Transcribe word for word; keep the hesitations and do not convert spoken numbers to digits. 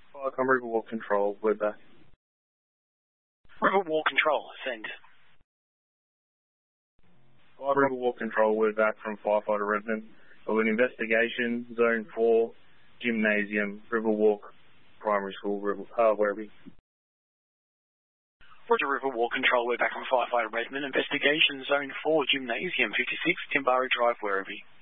Welcome, Riverwalk Control, we're back. Riverwalk Control, send. Riverwalk Control, we're back from Firefighter Redmond. Of an investigation, Zone four, Gymnasium, Riverwalk Primary School, River, uh, Werribee. Roger, Riverwalk Control, we're back from Firefighter Redmond. Investigation, Zone four, Gymnasium, fifty-six, Timbari Drive, Werribee.